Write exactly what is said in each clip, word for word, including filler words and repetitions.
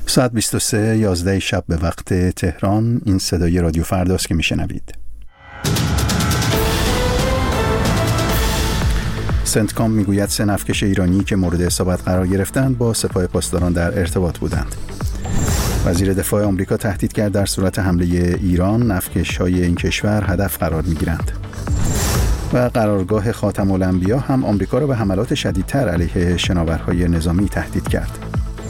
ساعت بیست و سه یازده شب به وقت تهران. این صدای رادیو فرداست که میشنوید. سنتکام میگوید سه نفتکش ایرانی که مورد اصابت قرار گرفتند با سپاه پاسداران در ارتباط بودند. وزیر دفاع آمریکا تهدید کرد در صورت حمله ایران نفتکش‌های این کشور هدف قرار میگیرند. و قرارگاه خاتم الانبیا هم آمریکا را به حملات شدیدتر علیه شناورهای نظامی تهدید کرد.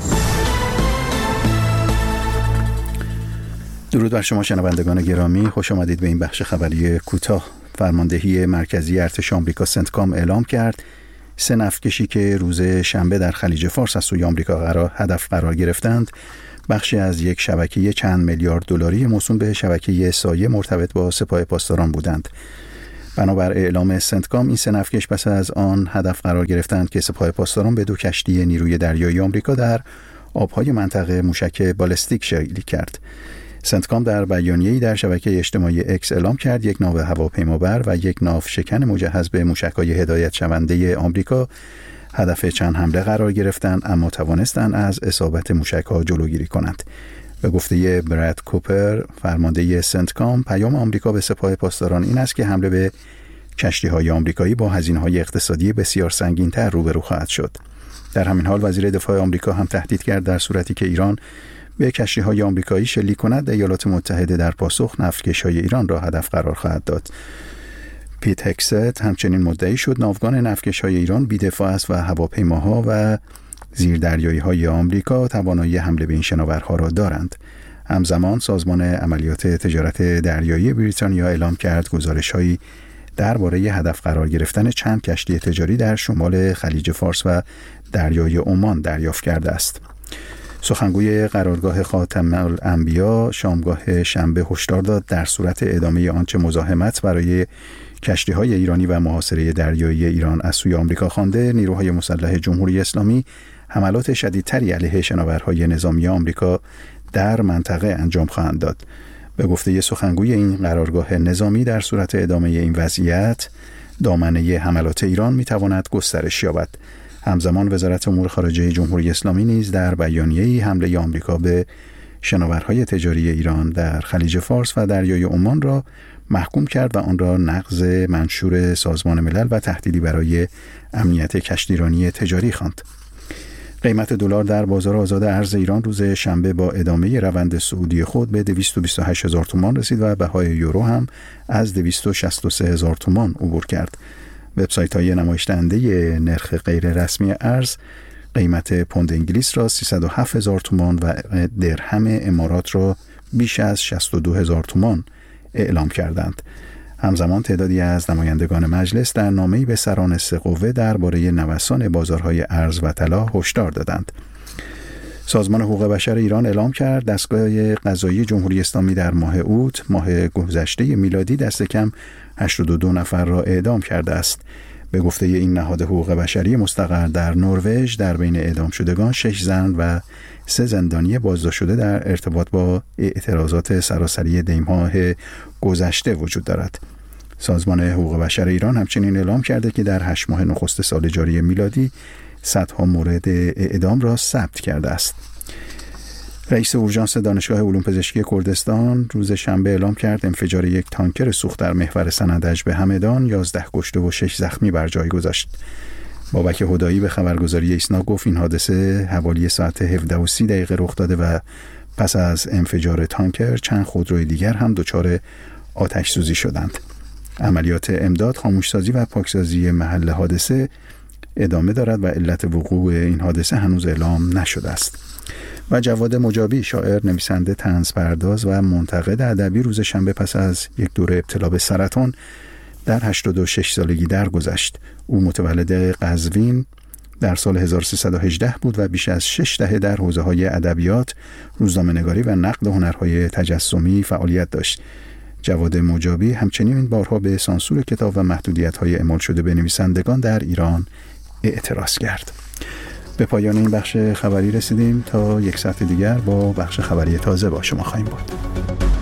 درود بر شما شنوندگان گرامی، خوش آمدید به این بخش خبری کوتاه. فرماندهی مرکزی ارتش آمریکا سنتکام اعلام کرد سه نفتکشی که روز شنبه در خلیج فارس از سوی آمریکا قرار هدف قرار گرفتند بخشی از یک شبکه چند میلیارد دلاری موسوم به شبکه سایه مرتبط با سپاه پاسداران بودند. بنابر اعلام سنتکام این سه نفتکش پس از آن هدف قرار گرفتند که سپاه پاسداران به دو کشتی نیروی دریایی آمریکا در آبهای منطقه موشک بالستیک شلیک کرد. سنتکام در بیانیه‌ای در شبکه اجتماعی اکس اعلام کرد یک ناو هواپیمابر و یک ناو شکن مجهز به موشک‌های هدایت شونده آمریکا هدف چند حمله قرار گرفتند، اما توانستند از اصابت موشک‌ها جلوگیری کنند. به گفته براد کوپر فرمانده سنتکام، پیام آمریکا به سپاه پاسداران این است که حمله به کشتی‌های آمریکایی با هزینه‌های اقتصادی بسیار سنگین‌تر روبرو خواهد شد. در همین حال وزیر دفاع آمریکا هم تهدید کرد در صورتی که ایران به کشتی‌های آمریکایی شلیک کند، ایالات متحده در پاسخ نفتکش‌های ایران را هدف قرار خواهد داد. پیت هکست همچنین مدعی شد ناوگان نفتکش‌های ایران بی‌دفاع است و هواپیماها و زیردریایی‌های آمریکا توانایی حمله به این شناورها را دارند. همزمان سازمان عملیات تجارت دریایی بریتانیا اعلام کرد گزارش‌هایی درباره هدف قرار گرفتن چند کشتی تجاری در شمال خلیج فارس و دریای عمان دریافت کرده است. سخنگوی قرارگاه خاتم الانبیا شامگاه شنبه هشدار داد در صورت ادامه آنچه مزاحمت برای کشتی‌های ایرانی و محاصره دریایی ایران از سوی آمریکا خوانده، نیروهای مسلح جمهوری اسلامی حملات شدیدتری علیه شناورهای نظامی آمریکا در منطقه انجام خواهند داد. به گفته سخنگوی این قرارگاه نظامی در صورت ادامه این وضعیت دامنه حملات ایران می‌تواند گسترش یابد. همزمان وزارت امور خارجه جمهوری اسلامی نیز در بیانیه‌ای حمله آمریکا به شناورهای تجاری ایران در خلیج فارس و دریای عمان را محکوم کرد و آن را نقض منشور سازمان ملل و تهدیدی برای امنیت کشتیرانی تجاری خواند. قیمت دلار در بازار آزاد ارز ایران روز شنبه با ادامه روند صعودی خود به دویست و بیست و هشت هزار تومان رسید و بهای یورو هم از دویست و شصت و سه هزار تومان عبور کرد. وبسایت‌های نمایش دهنده نرخ غیر رسمی ارز قیمت پوند انگلیس را سیصد و هفت هزار تومان و درهم امارات را بیش از شصت و دو هزار تومان اعلام کردند. همزمان تعدادی از نمایندگان مجلس در نامه‌ای به سران سه قوه درباره نوسان بازارهای ارز و طلا هشدار دادند. سازمان حقوق بشر ایران اعلام کرد دستگاه قضایی جمهوری اسلامی در ماه اوت ماه گذشته میلادی دست کم هشتاد و دو نفر را اعدام کرده است. به گفته این نهاد حقوق بشری مستقر در نروژ، در بین اعدام شدگان شش زن و سه زندانی بازداشت شده در ارتباط با اعتراضات سراسری دیماه گذشته وجود دارد. سازمان حقوق بشر ایران همچنین اعلام کرده که در هشت ماه نخست سال جاری میلادی صدها مورد اعدام را ثبت کرده است. رئیس اورژانس دانشگاه علوم پزشکی کردستان روز شنبه اعلام کرد انفجار یک تانکر سوخت در محور سنندج به همدان یازده کشته و شش زخمی بر جای گذاشت. بابک هدایی به خبرگزاری ایسنا گفت این حادثه حوالی ساعت هفده و سی دقیقه رخ داده و پس از انفجار تانکر چند خودروی دیگر هم دچار آتش سوزی شدند. عملیات امداد، خاموشسازی و پاکسازی محل حادثه ادامه دارد و علت وقوع این حادثه هنوز اعلام نشده است. و جواد مجابی، شاعر، نویسنده، طنز پرداز و منتقد ادبی روز شنبه پس از یک دوره ابتلا به سرطان در هشتاد و شش سالگی درگذشت. او متولد قزوین در سال هزار و سیصد و هجده بود و بیش از شش دهه در حوزه‌های ادبیات، روزنامه‌نگاری و نقد هنرهای تجسمی فعالیت داشت. جواد مجابی همچنین بارها به سانسور کتاب و محدودیت‌های اعمال شده به نویسندگان در ایران اعتراض کرد. به پایان این بخش خبری رسیدیم. تا یک ساعت دیگر با بخش خبری تازه با شما خواهیم بود.